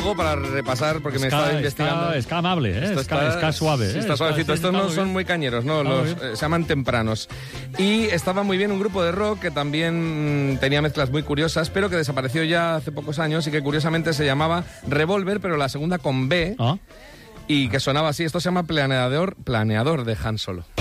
para repasar, porque me estaba investigando. Está amable, ¿eh? Está suave. Sí, está suavecito. Estos no son muy cañeros, ¿no? Se llaman tempranos. Y estaba muy bien un grupo de rock que también tenía mezclas muy curiosas, pero que desapareció ya hace pocos años y que curiosamente se llamaba Revolver, pero la segunda con B, y que sonaba así. Esto se llama Planeador de Han Solo.